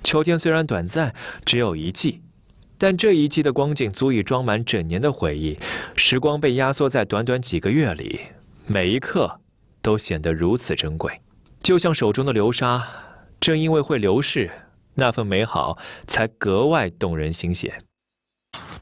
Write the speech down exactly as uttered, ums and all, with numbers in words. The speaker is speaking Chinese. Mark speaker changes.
Speaker 1: 秋天虽然短暂，只有一季，但这一季的光景足以装满整年的回忆。时光被压缩在短短几个月里，每一刻都显得如此珍贵，就像手中的流沙，正因为会流逝，那份美好才格外动人心弦。